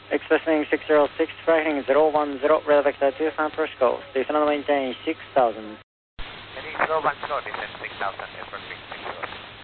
Expressing 606, flying 010, radar vector 25 approach go. Station on maintain 6000. Heading 010, descend 6000, approaching 60.